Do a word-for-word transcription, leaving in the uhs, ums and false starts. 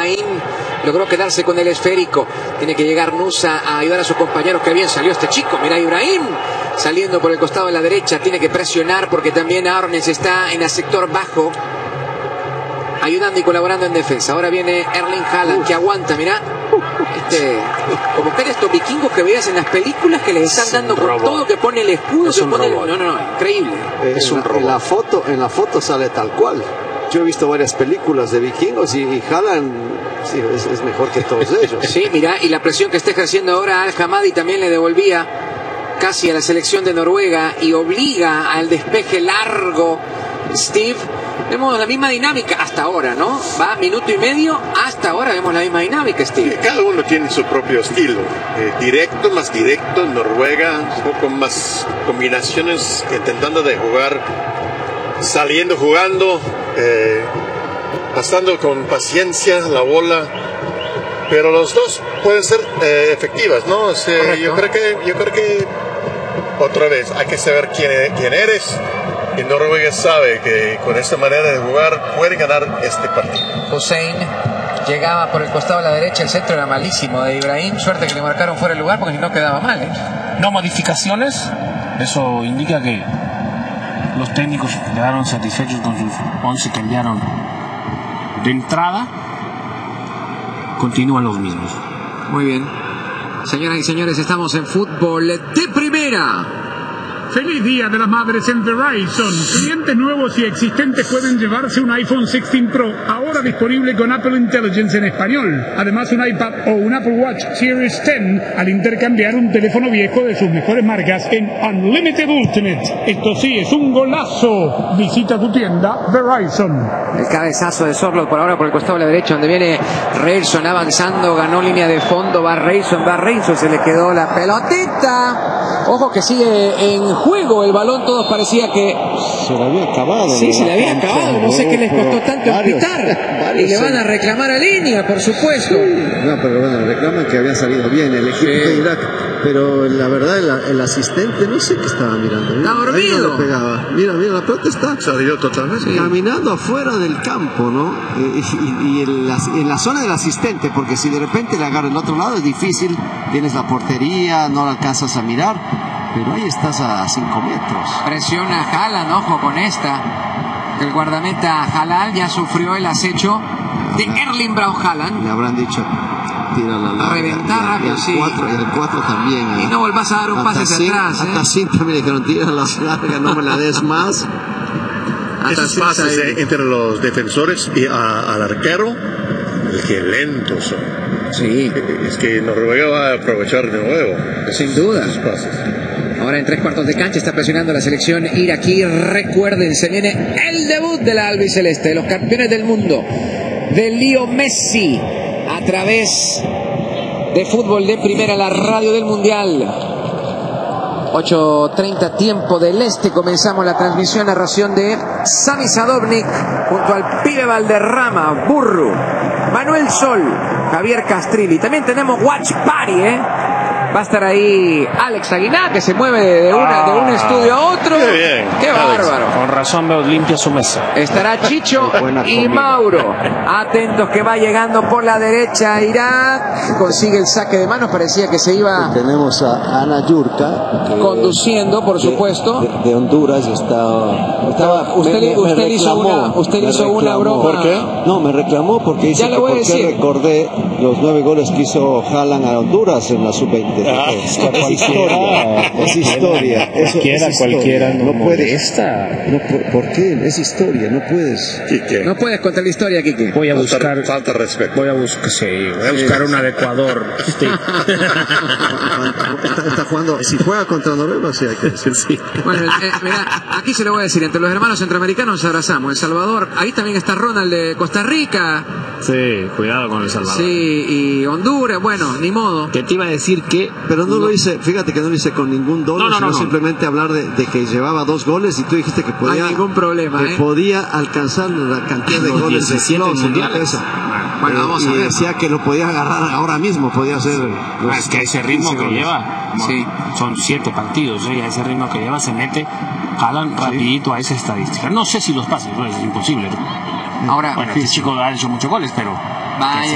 Ibrahim logró quedarse con el esférico. Tiene que llegar Nusa a ayudar a sus compañeros. Qué bien salió este chico. Mira, Ibrahim saliendo por el costado de la derecha. Tiene que presionar porque también Arnes está en el sector bajo, ayudando y colaborando en defensa. Ahora viene Erling Haaland, que aguanta, mira. Este, como que estos vikingos que veías en las películas que les están dando con todo, que pone el escudo, que pone el... No, no, no, increíble. Eh, es un en, la foto, en la foto sale tal cual. Yo he visto varias películas de vikingos y, y Haaland sí, es, es mejor que todos ellos. Sí, mira, y la presión que está ejerciendo ahora Al Hamadi también le devolvía casi a la selección de Noruega y obliga al despeje largo. Steve, vemos la misma dinámica hasta ahora, ¿no? Va minuto y medio, hasta ahora vemos la misma dinámica, Steve. Cada uno tiene su propio estilo, eh, directo, más directo, Noruega, un poco más combinaciones, intentando de jugar, saliendo, jugando, eh, pasando con paciencia la bola, pero los dos pueden ser eh, efectivas, ¿no? O sea, yo creo que, yo creo que otra vez hay que saber quién, quién eres. Y Noruega sabe que con esta manera de jugar puede ganar este partido. Hussein llegaba por el costado de la derecha, el centro era malísimo de Ibrahim. Suerte que le marcaron fuera el lugar porque si no quedaba mal, ¿eh? No modificaciones, eso indica que los técnicos quedaron satisfechos con sus once que enviaron de entrada. Continúan los mismos. Muy bien. Señoras y señores, estamos en fútbol de primera. Feliz Día de las Madres en Verizon. Clientes nuevos y existentes pueden llevarse un iPhone dieciséis Pro, ahora disponible con Apple Intelligence en español. Además, un iPad o un Apple Watch Series diez al intercambiar un teléfono viejo de sus mejores marcas en Unlimited Ultimate. Esto sí es un golazo. Visita tu tienda Verizon. El cabezazo de Sorloth por ahora por el costado de la derecha, donde viene Reilson avanzando, ganó línea de fondo, va Reilson, va Reilson, se le quedó la pelotita. Ojo que sigue en juego el balón, todos parecía que se le había acabado. Sí, se le había acabado, no sé qué les costó tanto en pitar. Y le van a reclamar a línea, por supuesto. Sí, no, pero bueno, reclaman que había salido bien el equipo sí. de Irak. Pero la verdad, el, el asistente, no sé qué estaba mirando. Está dormido. No pegaba. Mira, mira, la pelota está salió totalmente. Sí. Caminando afuera del campo, ¿no? Y, y, y en, la, en la zona del asistente, porque si de repente le agarra el otro lado es difícil. Tienes la portería, no la alcanzas a mirar. Pero ahí estás a cinco metros. Presiona a Haaland, ojo con esta. El guardameta Halal ya sufrió el acecho de Erling Braut Haaland. Le habrán dicho, tira la larga. Reventar rápido, y el sí. cuatro, y el cuatro también. Y ¿eh? no volvás a dar un pase hacia atrás. Hasta ¿eh? cinco me dijeron, tira la larga, no me la des más. Esos pases eh, entre los defensores y a, al arquero, qué lentos son. Sí. Es que Noruega va a aprovechar de nuevo. Sin duda. Esos pases. Ahora en tres cuartos de cancha está presionando la selección iraquí. Recuerden, se viene el debut de la albiceleste, los campeones del mundo, de Leo Messi, a través de Fútbol de Primera, la radio del Mundial. ocho treinta tiempo del este. Comenzamos la transmisión, narración de Sami Sadovnik junto al pibe Valderrama, Burru, Manuel Sol, Javier Castrilli. También tenemos Watch Party, ¿eh? Va a estar ahí Alex Aguilar, que se mueve de, una, de un estudio a otro. Qué bien. Qué bárbaro. Con razón veo limpia su mesa. Estará Chicho y Mauro. Atentos que va llegando por la derecha Irak. Consigue el saque de manos. Parecía que se iba. Tenemos a Ana Yurka. Que, conduciendo, por supuesto. De, de Honduras. Está, estaba, usted me, me, usted me hizo reclamó, una, usted hizo reclamó. una broma. ¿Por qué? No, me reclamó porque dice ya le que voy a por qué decir. recordé los nueve goles que hizo Haaland a Honduras en la sub veinte. Ah, es, es historia, es historia. Eso, cualquiera, es historia. cualquiera no, no puedes. No, ¿por, ¿Por qué? Es historia, no puedes. Quique. No puedes contar la historia, Quique. Voy a Falta, buscar. falta respeto. Voy a buscar, sí, voy a buscar una de Ecuador. Sí. está, está jugando. Si juega contra Noruega, sí hay que decir sí. Bueno, eh, mira, aquí se lo voy a decir. Entre los hermanos centroamericanos nos abrazamos. El Salvador, ahí también está Ronald de Costa Rica. Sí, cuidado con El Salvador. Sí, y Honduras, bueno, ni modo. Que te iba a decir que. Pero no, no lo hice, fíjate que no lo hice con ningún dolo, no, no, sino no, no. simplemente hablar de, de que llevaba dos goles y tú dijiste que podía. No hay ningún problema, que ¿eh? podía alcanzar la cantidad de Los goles de diecisiete mundiales. Bueno, vamos eh, a y ver. decía que lo podía agarrar ahora mismo, podía hacer. Ah, es que a ese ritmo que goles. lleva, Sí. son siete partidos, ¿eh? A ese ritmo que lleva se mete, jalan sí. rapidito a esa estadística. No sé si los pases, no es imposible. Ahora, bueno, este chico ha hecho muchos goles, pero vaya.